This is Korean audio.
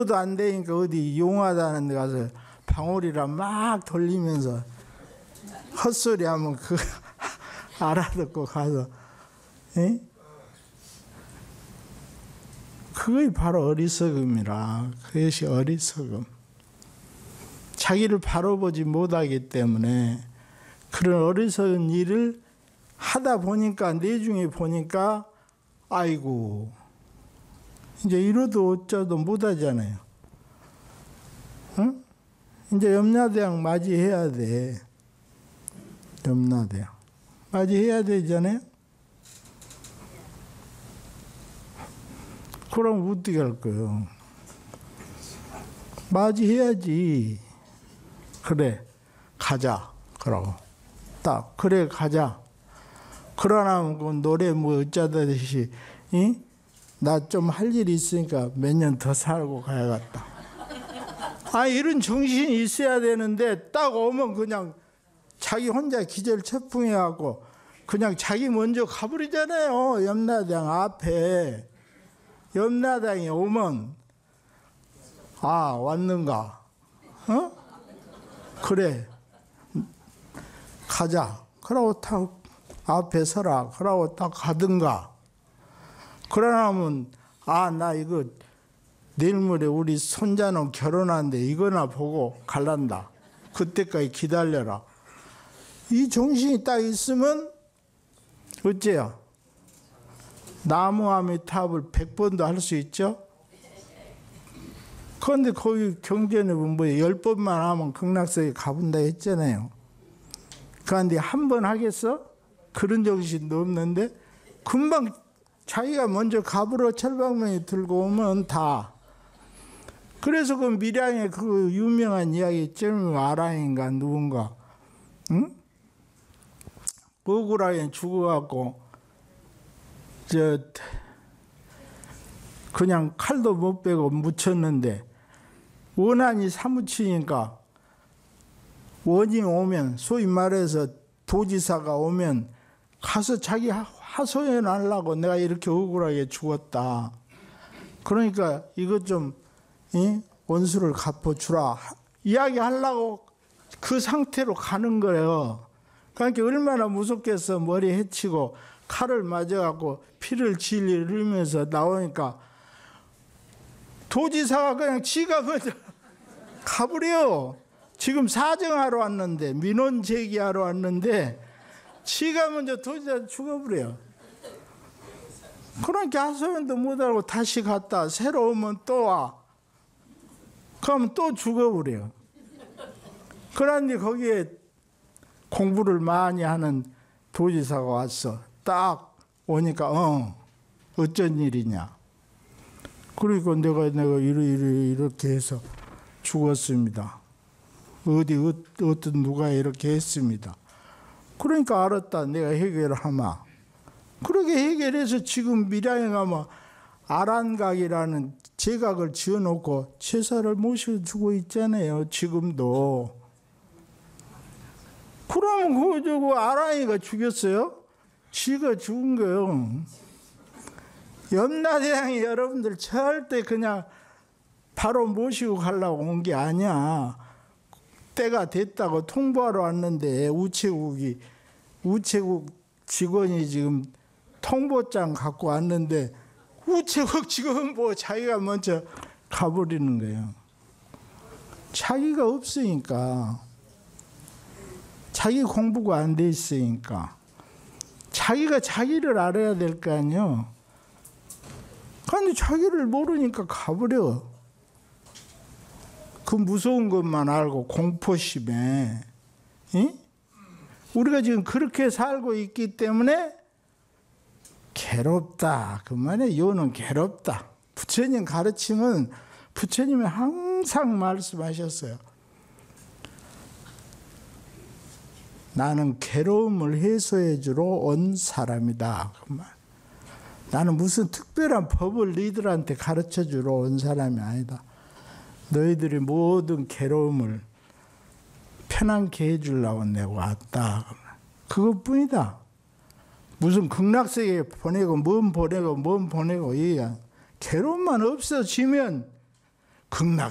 안 되니까 어디 용하다는 데 가서 방울이라 막 돌리면서 헛소리 하면 그 알아듣고 가서, 에? 그것이 바로 어리석음이라. 그것이 어리석음. 자기를 바로 보지 못하기 때문에 그런 어리석은 일을 하다 보니까, 내중에 보니까, 아이고, 이제 이러도 어쩌도 못하잖아요. 응? 이제 염라대왕 맞이해야 돼. 염라대왕. 맞이해야 되잖아요? 그럼 어떻게 할 거예요? 맞이해야지. 그래, 가자. 그러고. 딱, 그래, 가자. 그러나 그 노래 뭐 어쩌다듯이, 나 좀 할 일이 있으니까 몇 년 더 살고 가야겠다. 아, 이런 정신이 있어야 되는데 딱 오면 그냥 자기 혼자 기절초풍해갖고 그냥 자기 먼저 가버리잖아요. 염라대왕 앞에. 염라대왕이 오면, 아, 왔는가? 어? 그래, 가자. 그러고 딱 앞에 서라. 그러고 딱 가든가. 그러나면, 아, 나 이거 내일 모레 우리 손자는 결혼하는데 이거나 보고 갈란다. 그때까지 기다려라. 이 정신이 딱 있으면 어째요? 나무아미탑을 100번도 할 수 있죠? 그런데 거기 경전에 보면 뭐 10번만 하면 극락세계 가본다 했잖아요. 그런데 한 번 하겠어? 그런 정신도 없는데 금방 자기가 먼저 갑으로 철방망이 들고 오면 다. 그래서 그 밀양에 그 유명한 이야기 있죠. 아랑인가 누군가, 응? 억울하게 죽어갖고 그냥 칼도 못 빼고 묻혔는데 원한이 사무치니까 원이 오면, 소위 말해서 도지사가 오면 가서 자기 하소연하려고 내가 이렇게 억울하게 죽었다. 그러니까 이것 좀 원수를 갚아주라 이야기하려고 그 상태로 가는 거예요. 그러니까 얼마나 무섭겠어. 머리 해치고 칼을 맞아갖고 피를 질질 흘리면서 나오니까 도지사가 그냥 지가 먼저 가버려. 지금 사정하러 왔는데, 민원 제기하러 왔는데 지가 먼저 도지사 죽어버려. 그러니까 하소연도 못하고 다시 갔다 새로 오면 또 와. 그러면 또 죽어버려. 그런데 거기에 공부를 많이 하는 도지사가 왔어. 딱 오니까 어쩐 일이냐. 그러니까 내가 이렇게 해서 죽었습니다. 어떤 누가 이렇게 했습니다. 그러니까 알았다. 내가 해결하마. 그렇게 해결해서 지금 밀양에 가면 아란각이라는 제각을 지어놓고 제사를 모셔주고 있잖아요. 지금도. 그러면 그거 아랑이가 죽였어요? 지가 죽은 거예요. 염라대왕이 여러분들 절대 그냥 바로 모시고 가려고 온 게 아니야. 때가 됐다고 통보하러 왔는데 우체국 직원이 지금 통보장 갖고 왔는데 우체국 직원 뭐 자기가 먼저 가버리는 거예요. 자기가 없으니까. 자기 공부가 안 돼 있으니까. 자기가 자기를 알아야 될 거 아니에요. 그런데 자기를 모르니까 가버려. 그 무서운 것만 알고 공포심에. 우리가 지금 그렇게 살고 있기 때문에 괴롭다. 그만해. 요는 괴롭다. 부처님 가르침은 부처님이 항상 말씀하셨어요. 나는 괴로움을 해소해 주러 온 사람이다. 나는 무슨 특별한 법을 너희들한테 가르쳐 주러 온 사람이 아니다. 너희들이 모든 괴로움을 편안케 해주려고 내가 왔다. 그것뿐이다. 무슨 극락세계에 보내고 뭔 보내고 이게 괴로움만 없어지면 극락